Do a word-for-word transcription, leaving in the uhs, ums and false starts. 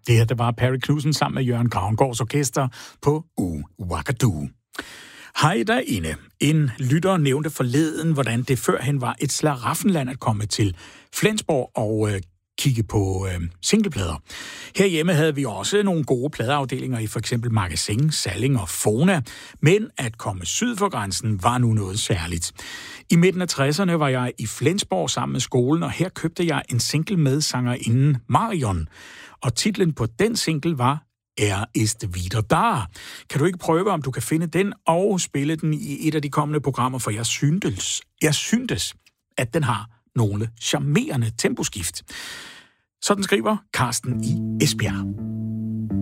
Det her, det var Perry Knudsen sammen med Jørgen Gravengårds orkester på U-Wakadu. Hej derinde. En lytter nævnte forleden, hvordan det førhen var et slaraffenland at komme til Flensborg og øh, kigge på øh, singleplader. Herhjemme havde vi også nogle gode pladeafdelinger i for eksempel Magasin, Salling og Fona, men at komme syd for grænsen var nu noget særligt. I midten af tresserne var jeg i Flensborg sammen med skolen, og her købte jeg en single med sangerinden Marion. Og titlen på den single var Er ist wieder da. Kan du ikke prøve, om du kan finde den og spille den i et af de kommende programmer, for jeg syntes, jeg syntes, at den har nogle charmerende temposkift. Sådan skriver Carsten i Esbjerg.